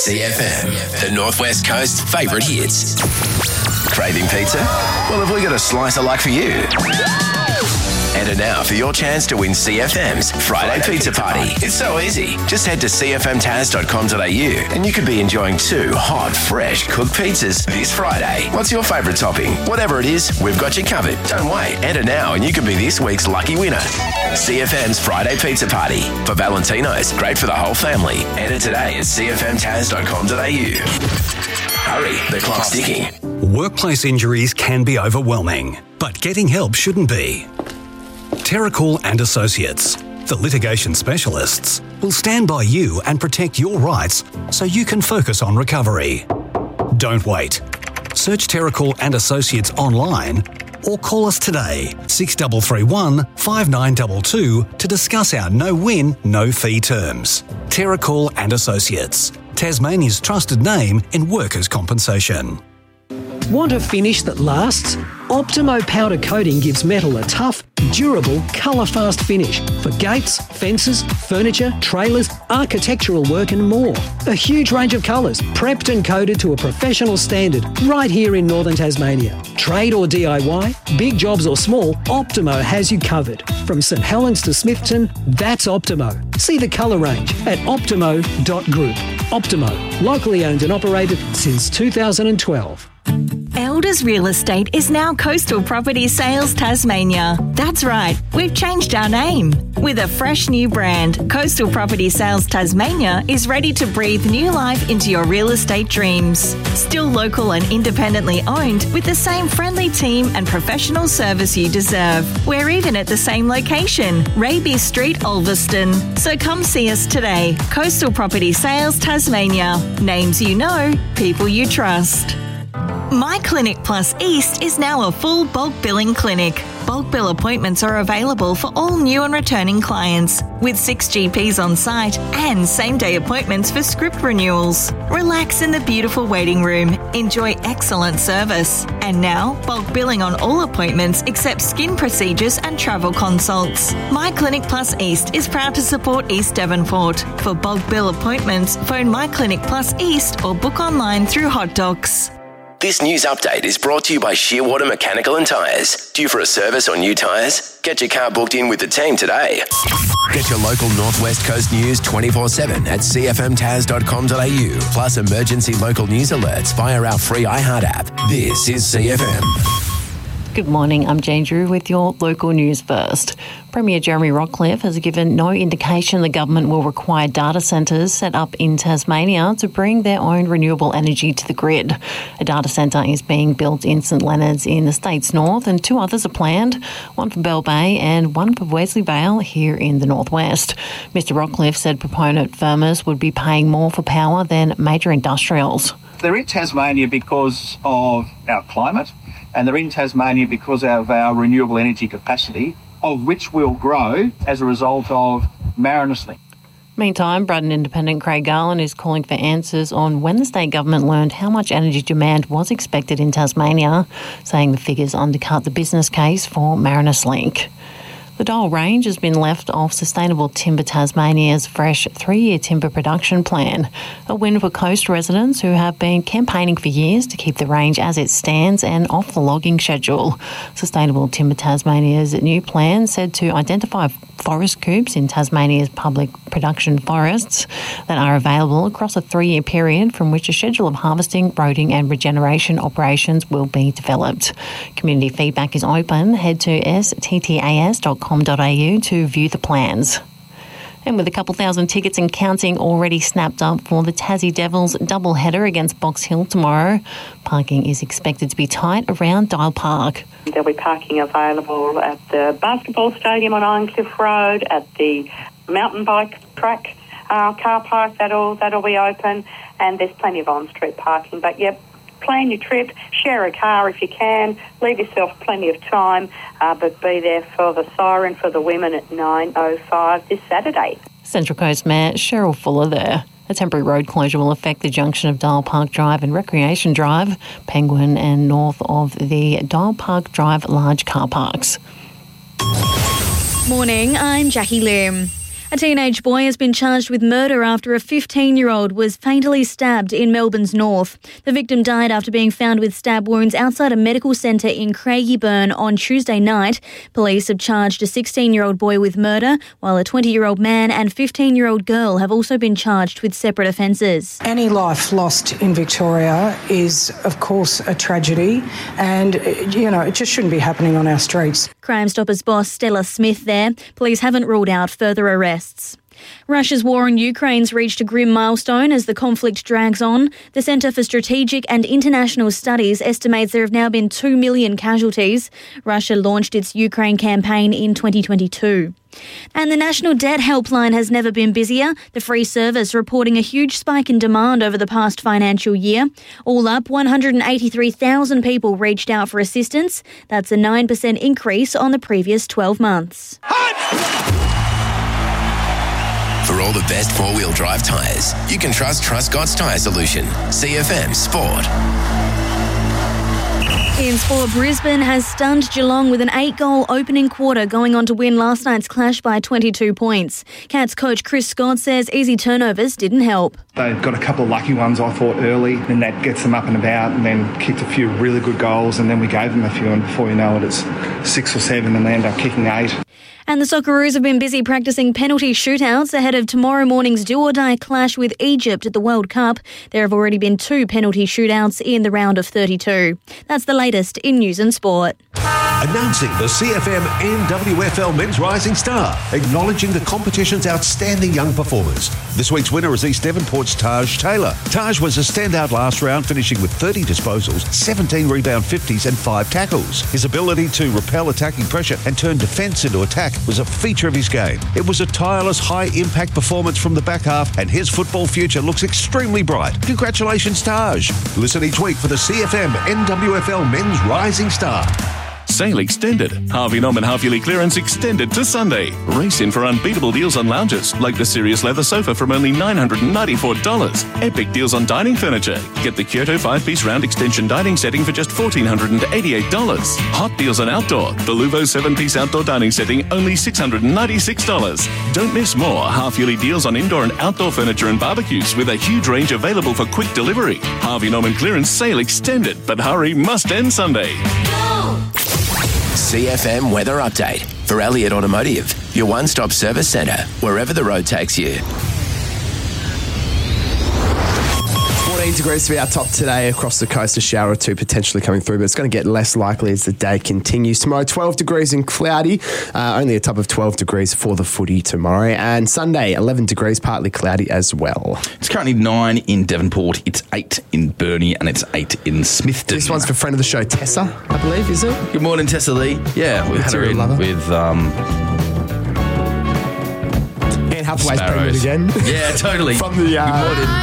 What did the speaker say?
CFM, the Northwest Coast's favourite hits. Craving pizza? Well, have we got a slice of luck for you? Enter now for your chance to win CFM's Friday Pizza Party. It's so easy. Just head to cfmtaz.com.au and you could be enjoying 2 hot, fresh cooked pizzas this Friday. What's your favourite topping? Whatever it is, we've got you covered. Don't wait. Enter now and you could be this week's lucky winner. CFM's Friday Pizza Party. For Valentino's, great for the whole family. Enter today at cfmtaz.com.au. Hurry, the clock's ticking. Workplace injuries can be overwhelming, but getting help shouldn't be. Terracall and Associates, the litigation specialists, will stand by you and protect your rights so you can focus on recovery. Don't wait. Search Terracall and Associates online or call us today, 6331 5922, to discuss our no-win, no-fee terms. Terracall and Associates, Tasmania's trusted name in workers' compensation. Want a finish that lasts? Optimo powder coating gives metal a tough, durable, colour-fast finish for gates, fences, furniture, trailers, architectural work and more. A huge range of colours, prepped and coated to a professional standard right here in Northern Tasmania. Trade or DIY, big jobs or small, Optimo has you covered. From St Helens to Smithton, that's Optimo. See the colour range at optimo.group. Optimo, locally owned and operated since 2012. Elders Real Estate is now Coastal Property Sales Tasmania. That's right, we've changed our name. With a fresh new brand, Coastal Property Sales Tasmania is ready to breathe new life into your real estate dreams. Still local and independently owned, with the same friendly team and professional service you deserve. We're even at the same location, Raby Street, Ulverston. So come see us today. Coastal Property Sales Tasmania. Names you know, people you trust. My Clinic Plus East is now a full bulk billing clinic. Bulk bill appointments are available for all new and returning clients, with 6 GPs on site and same-day appointments for script renewals. Relax in the beautiful waiting room. Enjoy excellent service. And now, bulk billing on all appointments except skin procedures and travel consults. My Clinic Plus East is proud to support East Devonport. For bulk bill appointments, phone My Clinic Plus East or book online through Hot Docs. This news update is brought to you by Shearwater Mechanical and Tyres. Due for a service or new tyres? Get your car booked in with the team today. Get your local Northwest Coast news 24/7 at cfmtaz.com.au. Plus emergency local news alerts via our free iHeart app. This is CFM. Good morning, I'm Jane Drew with your local news first. Premier Jeremy Rockliff has given no indication the government will require data centres set up in Tasmania to bring their own renewable energy to the grid. A data centre is being built in St Leonards in the state's north and 2 others are planned, one for Bell Bay and one for Wesley Vale here in the northwest. Mr Rockliff said proponent firms would be paying more for power than major industrials. They're in Tasmania because of our climate, and they're in Tasmania because of our renewable energy capacity, of which will grow as a result of Marinus Link. Meantime, Braddon Independent Craig Garland is calling for answers on when the state government learned how much energy demand was expected in Tasmania, saying the figures undercut the business case for Marinus Link. The Dole Range has been left off Sustainable Timber Tasmania's fresh 3-year timber production plan, a win for coast residents who have been campaigning for years to keep the range as it stands and off the logging schedule. Sustainable Timber Tasmania's new plan said to identify forest coops in Tasmania's public production forests that are available across a 3-year period from which a schedule of harvesting, roading and regeneration operations will be developed. Community feedback is open. Head to sttas.com.au to view the plans. And with a couple thousand tickets and counting already snapped up for the Tassie Devils double header against Box Hill tomorrow, parking is expected to be tight around Dial Park. There'll be parking available at the basketball stadium on Ironcliff Road, at the mountain bike track car park, that'll be open, and there's plenty of on-street parking. But yep, plan your trip, share a car if you can, leave yourself plenty of time, but be there for the siren for the women at 9:05 this Saturday. Central Coast Mayor Cheryl Fuller there. A temporary road closure will affect the junction of Dial Park Drive and Recreation Drive, Penguin and north of the Dial Park Drive large car parks. Morning, I'm Jackie Lim. A teenage boy has been charged with murder after a 15-year-old was fatally stabbed in Melbourne's north. The victim died after being found with stab wounds outside a medical centre in Craigieburn on Tuesday night. Police have charged a 16-year-old boy with murder, while a 20-year-old man and 15-year-old girl have also been charged with separate offences. Any life lost in Victoria is, of course, a tragedy, and, it just shouldn't be happening on our streets. Crime Stoppers boss Stella Smith there. Police haven't ruled out further arrests. Russia's war on Ukraine's reached a grim milestone as the conflict drags on. The Centre for Strategic and International Studies estimates there have now been 2 million casualties. Russia launched its Ukraine campaign in 2022. And the National Debt Helpline has never been busier. The free service reporting a huge spike in demand over the past financial year. All up, 183,000 people reached out for assistance. That's a 9% increase on the previous 12 months. For all the best four-wheel drive tyres, you can trust Truscott's Tyre Solution. CFM Sport. In sport, Brisbane has stunned Geelong with an 8-goal opening quarter, going on to win last night's clash by 22 points. Cats coach Chris Scott says easy turnovers didn't help. They got a couple of lucky ones, I thought, early, and that gets them up and about, and then kicked a few really good goals, and then we gave them a few, and before you know it, it's 6 or 7, and they end up kicking 8. And the Socceroos have been busy practicing penalty shootouts ahead of tomorrow morning's do-or-die clash with Egypt at the World Cup. There have already been 2 penalty shootouts in the round of 32. That's the latest in news and sport. Announcing the CFM NWFL Men's Rising Star, acknowledging the competition's outstanding young performers. This week's winner is East Devonport's Taj Taylor. Taj was a standout last round, finishing with 30 disposals, 17 rebound 50s and 5 tackles. His ability to repel attacking pressure and turn defence into attack was a feature of his game. It was a tireless, high-impact performance from the back half, and his football future looks extremely bright. Congratulations, Taj. Listen each week for the CFM NWFL Men's Rising Star. Sale extended. Harvey Norman half-yearly clearance extended to Sunday. Race in for unbeatable deals on lounges, like the Sirius leather sofa from only $994. Epic deals on dining furniture. Get the Kyoto 5-piece round extension dining setting for just $1,488. Hot deals on outdoor. The Luvo 7-piece outdoor dining setting, only $696. Don't miss more half-yearly deals on indoor and outdoor furniture and barbecues with a huge range available for quick delivery. Harvey Norman clearance sale extended, but hurry, must end Sunday. CFM Weather Update for Elliott Automotive, your one-stop service centre, wherever the road takes you. 14 degrees to be our top today across the coast, a shower or two potentially coming through, but it's going to get less likely as the day continues. Tomorrow, 12 degrees and cloudy, only a top of 12 degrees for the footy tomorrow. And Sunday, 11 degrees, partly cloudy as well. It's currently 9 in Devonport, it's 8 in Burnie, and it's 8 in Smithton. This one's for friend of the show, Tessa, I believe, is it? Good morning, Tessa Lee. Yeah, we had her in with... Anne Hathaway's bringing it again. Yeah, totally. From the... Good morning.